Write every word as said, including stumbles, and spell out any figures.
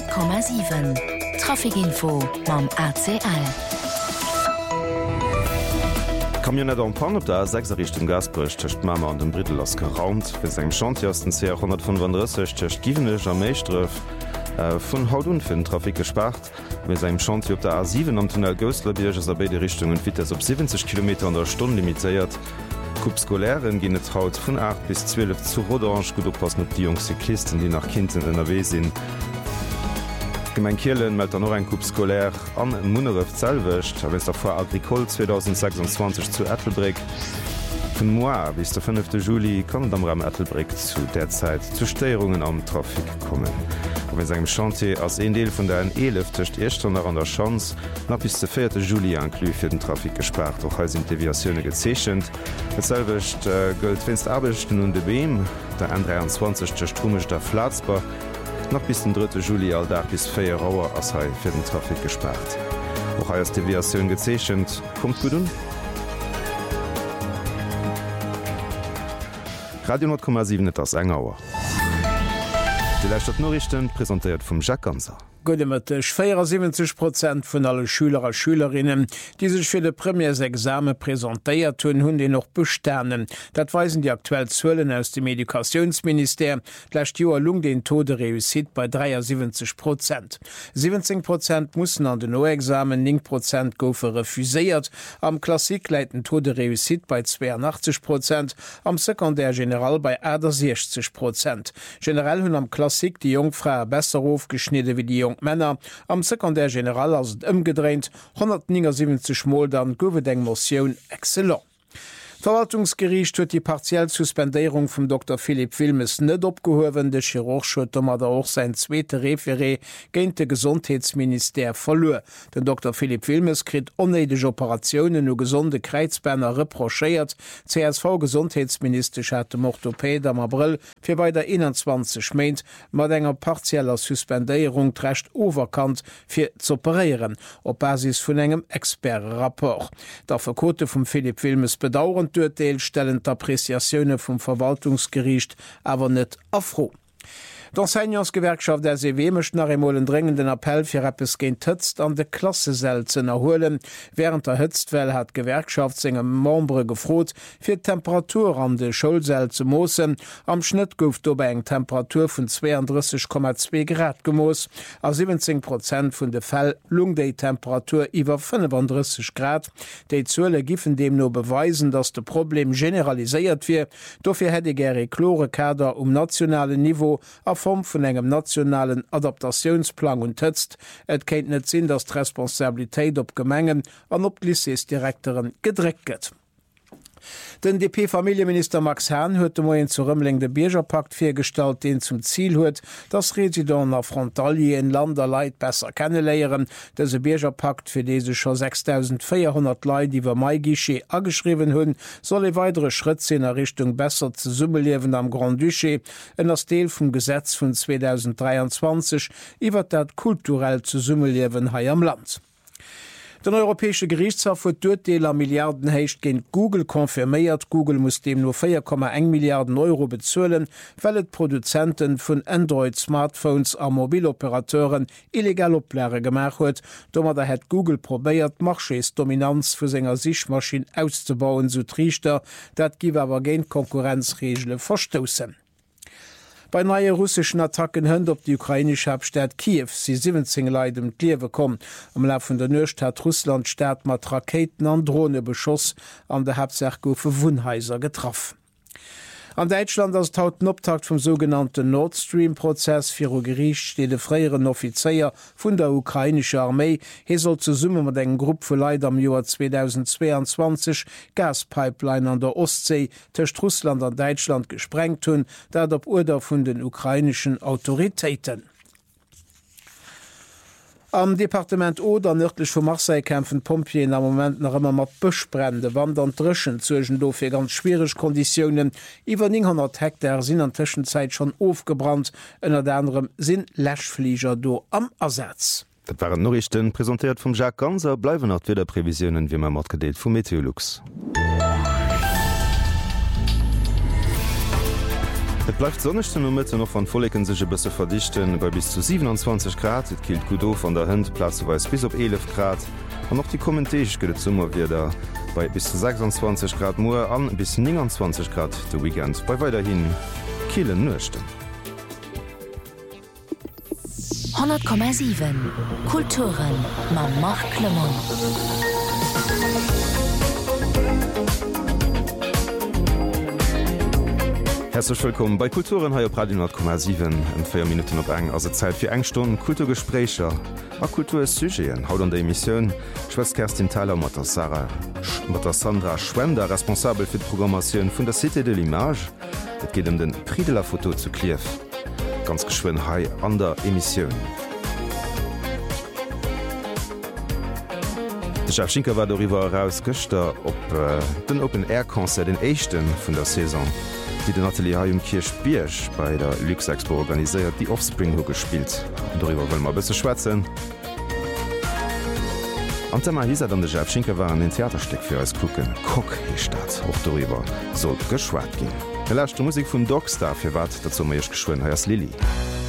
Komma sieben Trafikinfo mam A C L. Kamionet an Pan op der sechs Richtung Gasbrech cht Mammer an dem Brittel ass geraumt, fir seg Chantiasten C hundertfünfunddreißig cht giwenech am Meestref äh, vun Hautun fir den Trafik gespart, mit segem Chanti op der A sieben am Tunnel Göstlerbierg ass a beide Richtungen fit op siebzig Kilometer an der Stunde limitiert. Kupskolären ginne traut vun acht bis zwölf zu Rodange gut oppass net die jungen Cyklisten, die nach Kinden in der W sinn. Gemein Kielen meldt an noch ein Kupskolär an Munneref Zellwcht, a wes der vor Agrikol zweitausendsechsundzwanzig zu Ethelbrick. Von Moi bis der fünfte Juli kann am Ram Ethelbrick zu der Zeit zu Steungen am Trafik kommen. Wenn segem Chantier als een Deel vun der N elf töcht Echtnner an der Chance nach bis der vierte Juli anklü fir den Trafik gespart, och als Deviationune gezeechchent. Etselwecht äh, gëlt winst Abbechten und de Beem, der N dreiundzwanzig der Strumech der Flatzbar, nach bis den dritte Juli all da bis vier Rauer as hai fir den Trafik gespart. Och als Deviationun gezeechchent kommt gut un. Radio null Komma sieben net ass engauer. Die Leistadt Norrichten präsentiert vum Jacques Ganser. Gudemëttech vierundsiebzig Prozent vun alle Schüler a Schülerinnen, die sech fir de Premiersexame präsentéiert hunn, hunn de noch besternen. Dat weisen die aktuell Zëllen aus dem Edukationsminister. Lächt Joer lung den Tode reüssit bei dreiundsiebzig Prozent. siebzehn Prozent mussssen an den O-Examen, neun Prozent goufe refuséiert. Am Klassik leiten Tode reüssit bei zweiundachtzig Prozent, am Sekundär General bei sechzig Prozent. Generell hunn am Klassik die Jungfrau besser aufgeschnitte wie die Männer, am Sekundär General ass et ëmgedreint hundertsiebzig Mol dann gowe eng Motionioun exzellent. Verwaltungsgericht huet die partiell Suspendierung vum Doktor Philipp Wilmes net opgehowen, de Chirurgschëtter mat auch sein zweete Referé géint de Gesundheitsminister verlor. Den Doktor Philipp Wilmes krit onneideg Operationioen no gesunde Kreizbänner reprochéiert. C S V-Gesundheitsminister hat dem Orthopäd am April fir bei der einundzwanzig Meint mat enger partieller Suspendierung d'recht overkant fir zoperieren, op Basis vun engem Expertrapport. Der Verkote vum Philipp Wilmes bedauern Urteil stellen d'Appreciationune vum Verwaltungsgericht awer net afro. D'Enseignantsgewerkschaft der S E W mecht nach emmolen dringenden Appell fir Appes géint Hëtzt an de Klassesel zen erholen. Während der Hëtztwell hat Gewerkschaft segem Membre gefrot, fir d' Temperatur an de Schulsel ze moossen. Am Schnitt gouft dobe eng Temperatur vun zweiunddreißig Komma zwei Grad gemoos. A siebzehn Prozent vun de Fäll lung déi Temperatur iwwer fünfunddreißig Grad. Déi Zuele giffen dem no beweisen, dats de Problem generaliséiert fir. Dofir hätte gere Chlorekader um nationale Niveau a Form vun engem nationalen Adaptationsplan und Hëtzt. Et kéint net sinn, dats d'Responsabiltäit op Gemengen an op Lycéesdirektoren gedrécket. Den D P-Familieminister Max Herrn huet de Moien zu Rëmmling de Biergerpakt firstalt, den zum Ziel huet, dats Residenten a Frontalier en Lander Leiit besser kennenléieren. Dese Biergerpakt fir dese schon sechstausendvierhundert Leiit iwwer Maigiché ageschriwen hunn, soll e weitere Schritt sinn er Richtung besser ze Summeliewen am Grand Duché, en ass Deel vum Gesetz vun zweitausenddreiundzwanzig iwwer dat kulturell ze Summeliewen hai am Land. Den Europäesche Gerichtshof huet Duerdeler Milliarden héicht géint Google konfirméiert. Google muss dem nur vier Komma eins Milliarden Euro bezzuelen, well et Produzenten vun Android-Smartphones a Mobiloperateuren illegal opläre gemach huet. Dommer da het Google probéiert Marchés Dominanz vu senger Sichmaschine auszubauen zu Trichter, dat giwe awer géint Konkurrenzregelle verstossen. Bei neue russischen Attacken hënd op die ukrainische Hauptstadt Kiew si siebzehn Leiit dem Kliewe kom. Am Lauf vun der Nøcht hat Russland staat mat Raketen an Drohnebeschoss an der Hauptsache goufe Wohnhäuser getroffen. An Deutschland ass haut den Optakt vom sogenannten Nord Stream-Prozess fir o Gericht steet de freieren Offiziier vun der ukrainische Armee. He soll ze Summe mat eng Gruppe vu Leiit am Joar zweitausendzweiundzwanzig Gaspipeline an der Ostsee tëcht Russland an Deutschland gesprengt hunn, dat op Urder vun den ukrainischen Autoritäten. Am Departement Oder nördlich vu Marseille kämpfen Pompien am moment nach immer mat Bëchbrände, wandern Drschen zwischen do fir ganz schwierig Konditionen. Iwer neunhundert Hektar sind an Tschenzeit schon aufgebrannt, ënner anderem sinn Lächflieger do am Ersatz. Dat waren Norrichten präsentiert vum Jacques Ganser, bleiwen noch wieder Prävisionen wie man mat gedeelt vum Meteorlux. Et bleibt sonnechten um Mitte noch van Follecken sech bësse verdichten bei bis zu siebenundzwanzig Grad, et kilt gut of an der Hand Platzweis bis op elf Grad. An noch die Kommentéich gët Summer wieder bei bis zu sechsundzwanzig Grad Moer an bis neunundzwanzig Grad de Weekend bei weiterhin Kielen nøchten. hundert Komma sieben Kulturen ma Mark Clement. Herzlich willkommen bei Kulturen ha Radio hundert Komma sieben en vier Minuten op eng as Zeit fir eng Stunden Kulturgesprächer a Kultursygéen haut an der Emissionioun Schwez Kerstin Thaler mat der Sarah mat der Sandra Schwender responsabel fir d'Programmatioun vun der Cité de l'Image. Et geht um den Prix de la Foto zu Kiew. Ganz geschwen hai an der Emissionioun. De Schafschinker war darüber heraus Göchter op äh, den Open Air Konzert den Echten vun der Saison, die den Atelier um Kirch Biersch bei der Luxexpo organisiert, die Offspring ho gespielt. Und darüber wollen wir bisse schwätzen. Am Thema hieß er dann de Schafschinker war an den Theatersteck fir als Kucken Kock hestat. Och darüber soll geschwat gin. Der lachte Musik vum Dogstar fir wat, dat zo méch geschwoen heiers Lilly.